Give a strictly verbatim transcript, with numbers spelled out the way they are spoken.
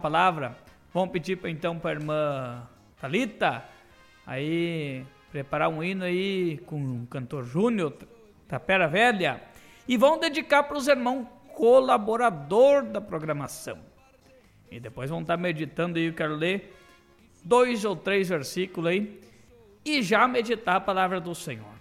palavra. Vamos pedir então para a irmã Thalita aí preparar um hino aí com o cantor Júnior, Tapera Velha. E vão dedicar para os irmãos colaborador da programação. E depois vão estar meditando aí, eu quero ler dois ou três versículos aí e já meditar a palavra do Senhor.